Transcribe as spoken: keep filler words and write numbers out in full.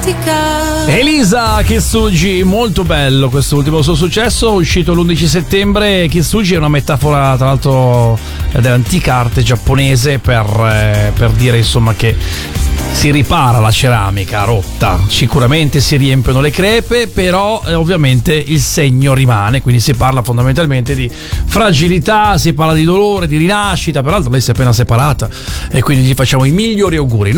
Elisa Kintsugi, molto bello questo ultimo suo successo, uscito l'undici settembre. Kintsugi è una metafora tra l'altro dell'antica arte giapponese per, eh, per dire insomma che si ripara la ceramica rotta, sicuramente si riempiono le crepe, però eh, ovviamente il segno rimane, quindi si parla fondamentalmente di fragilità, si parla di dolore, di rinascita. Peraltro lei si è appena separata e quindi gli facciamo i migliori auguri.